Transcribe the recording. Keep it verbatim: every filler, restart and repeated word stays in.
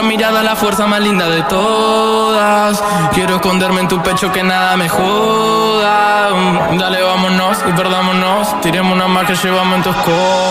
Esa mirada es la fuerza más linda de todas. Quiero esconderme en tu pecho que nada me joda. Dale, vámonos y perdámonos. Tiremos una más que llevamos en tu escoba.